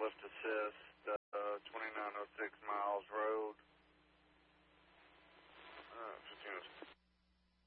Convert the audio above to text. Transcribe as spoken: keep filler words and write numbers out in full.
lift assist, uh, twenty-nine oh six Miles Road.